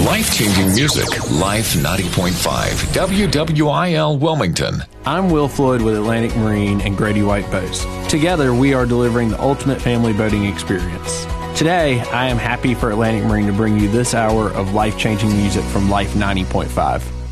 Life-changing music. Life 90.5. WWIL Wilmington. I'm Will Floyd with Atlantic Marine and Grady White Boats. Together, we are delivering the ultimate family boating experience. Today, I am happy for Atlantic Marine to bring you this hour of life-changing music from Life 90.5.